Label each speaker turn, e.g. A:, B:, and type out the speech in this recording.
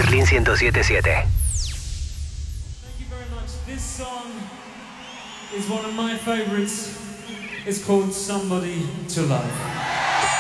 A: Berlín 107.7.
B: Thank you very much. This song is one of my favorites. It's called Somebody to Love.